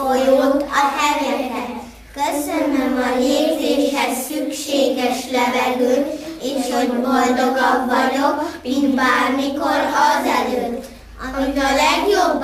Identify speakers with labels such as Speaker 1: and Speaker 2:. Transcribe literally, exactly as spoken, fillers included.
Speaker 1: folyót, a hegyeket. Köszönöm a légzéshez szükséges levegőt, és hogy boldogabb vagyok, mint bármikor azelőtt, amit a legjobb